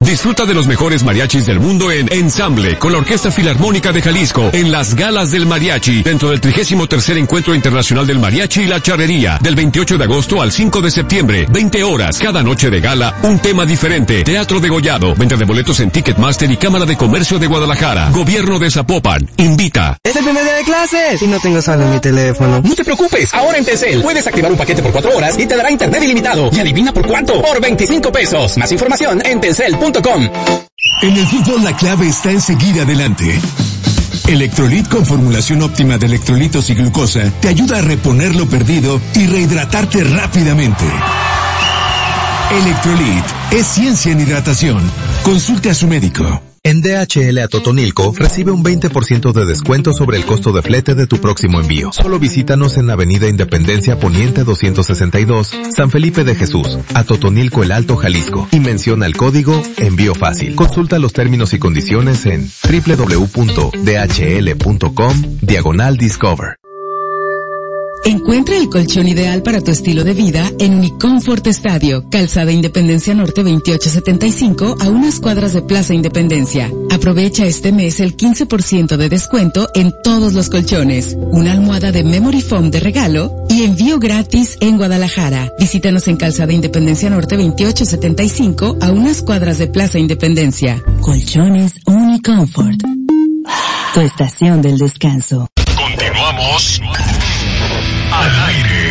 Disfruta de los mejores mariachis del mundo en Ensamble, con la Orquesta Filarmónica de Jalisco, en las Galas del Mariachi, dentro del 33º Encuentro Internacional del Mariachi y la Charrería, del 28 de agosto al 5 de septiembre, 20 horas, cada noche de gala, un tema diferente. Teatro degollado, venta de boletos en Ticketmaster y Cámara de Comercio de Guadalajara. Gobierno de Zapopan, invita. ¡Es el primer día de clases! Y no tengo saldo en mi teléfono. No te preocupes, ahora en Telcel puedes activar un paquete por 4 horas y te dará internet ilimitado. Y adivina por cuánto, por 25 pesos. Más información en telcel.com. En el fútbol la clave está en seguir adelante. Electrolit con formulación óptima de electrolitos y glucosa te ayuda a reponer lo perdido y rehidratarte rápidamente. Electrolit es ciencia en hidratación. Consulte a su médico. En DHL a Totonilco recibe un 20% de descuento sobre el costo de flete de tu próximo envío. Solo visítanos en Avenida Independencia Poniente 262, San Felipe de Jesús, a Totonilco el Alto, Jalisco, y menciona el código Envío Fácil. Consulta los términos y condiciones en www.dhl.com/discover. Encuentra el colchón ideal para tu estilo de vida en Unicomfort Estadio, Calzada Independencia Norte 2875, a unas cuadras de Plaza Independencia. Aprovecha este mes el 15% de descuento en todos los colchones, una almohada de Memory Foam de regalo y envío gratis en Guadalajara. Visítanos en Calzada Independencia Norte 2875, a unas cuadras de Plaza Independencia. Colchones Unicomfort, tu estación del descanso. Continuamos al aire.